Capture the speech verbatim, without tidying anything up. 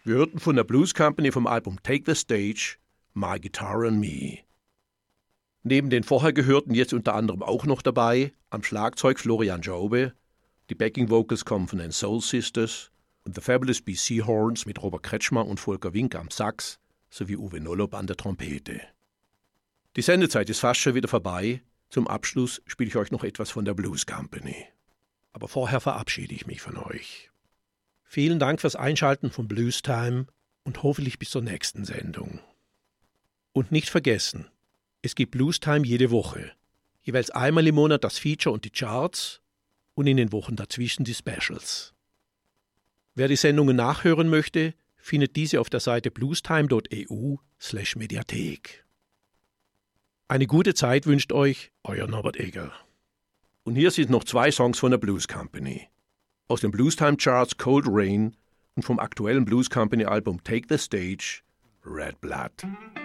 Wir hörten von der Blues Company vom Album Take the Stage, My Guitar and Me. Neben den vorher gehörten jetzt unter anderem auch noch dabei am Schlagzeug Florian Jaube, die Backing Vocals kommen von den Soul Sisters und The Fabulous B C Horns mit Robert Kretschmer und Volker Wink am Sax sowie Uwe Nolob an der Trompete. Die Sendezeit ist fast schon wieder vorbei. Zum Abschluss spiele ich euch noch etwas von der Blues Company. Aber vorher verabschiede ich mich von euch. Vielen Dank fürs Einschalten von Blues Time und hoffentlich bis zur nächsten Sendung. Und nicht vergessen, es gibt Blues Time jede Woche. Jeweils einmal im Monat das Feature und die Charts und in den Wochen dazwischen die Specials. Wer die Sendungen nachhören möchte, findet diese auf der Seite bluestime punkt e u slash Mediathek. Eine gute Zeit wünscht euch euer Norbert Egger. Und hier sind noch zwei Songs von der Blues Company. Aus den Blues Time Charts Cold Rain und vom aktuellen Blues Company Album Take the Stage, Red Blood.